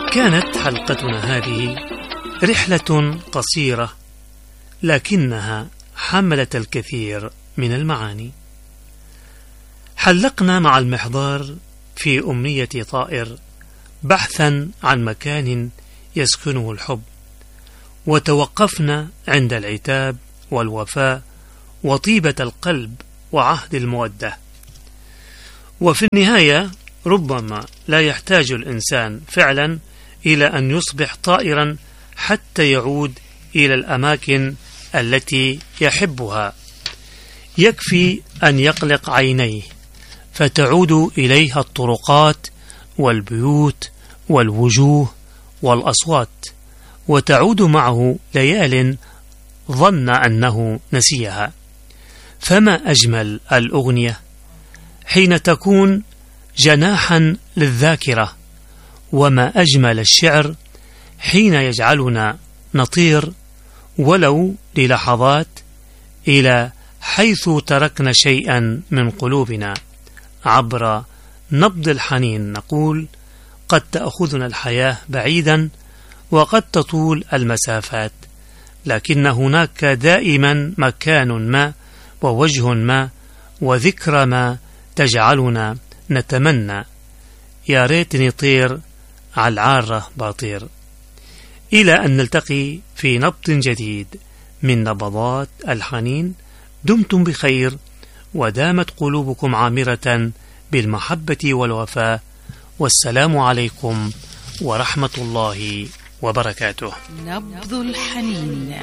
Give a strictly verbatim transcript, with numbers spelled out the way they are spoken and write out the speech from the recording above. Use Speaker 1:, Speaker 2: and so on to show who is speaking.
Speaker 1: كانت حلقتنا هذه رحلة قصيرة لكنها حملت الكثير من المعاني. حلقنا مع المحضار في أمنية طائر بحثا عن مكان يسكنه الحب، وتوقفنا عند العتاب والوفاء وطيبة القلب وعهد المودة. وفي النهاية ربما لا يحتاج الإنسان فعلا إلى أن يصبح طائرا حتى يعود إلى الأماكن التي يحبها، يكفي أن يقلق عينيه فتعود إليها الطرقات والبيوت والوجوه والأصوات، وتعود معه ليال ظن أنه نسيها. فما أجمل الأغنية حين تكون جناحا للذاكرة، وما أجمل الشعر حين يجعلنا نطير ولو للحظات إلى حيث تركنا شيئا من قلوبنا. عبر نبض الحنين نقول: قد تأخذنا الحياة بعيدا وقد تطول المسافات، لكن هناك دائما مكان ما ووجه ما وذكرى ما تجعلنا نتمنى يا ريتني طير على العارة باطير. إلى أن نلتقي في نبض جديد من نبضات الحنين، دمتم بخير ودامت قلوبكم عامرة بالمحبة والوفاء، والسلام عليكم ورحمة الله وبركاته.
Speaker 2: نبض الحنين.